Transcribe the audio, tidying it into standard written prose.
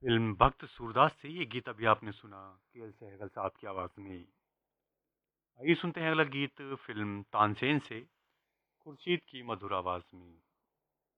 Film भक्त सूरदास से ये गीत अभी आपने सुना के एल सहगल साहब की आवाज़ में। आइए सुनते हैं अगला गीत फिल्म तानसेन से खुर्शीद की मधुर आवाज़ में।